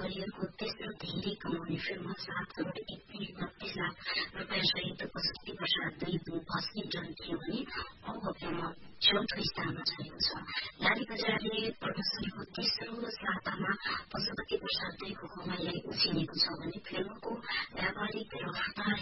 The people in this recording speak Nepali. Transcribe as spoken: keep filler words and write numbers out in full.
करियरको तेस्रो धेरै कमाउने फिल्ममा सात करोड़ बत्तीस लाख रुपियाँ सहित पशुपति प्रसाद दुई वाशिङटन थियो भने औ हप्तामा चौथो स्थानमा रहेको छ। लाली बजारले प्रदर्शनीको तेस्रो सातामा पशुपति प्रसाद दुईको कमाईलाई उछिनेको छ भने फिल्मको व्यापारिक रफ्तार